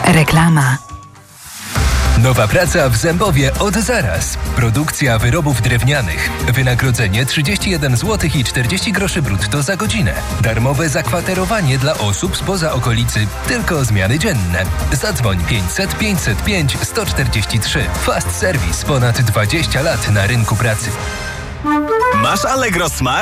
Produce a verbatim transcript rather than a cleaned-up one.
Reklama. Nowa praca w Zębowie od zaraz. Produkcja wyrobów drewnianych. Wynagrodzenie trzydzieści jeden złotych i czterdzieści groszy brutto za godzinę. Darmowe zakwaterowanie dla osób spoza okolicy. Tylko zmiany dzienne. Zadzwoń pięćset pięćset pięć sto czterdzieści trzy. Fast Service. Ponad dwadzieścia lat na rynku pracy. Masz Allegro Smart?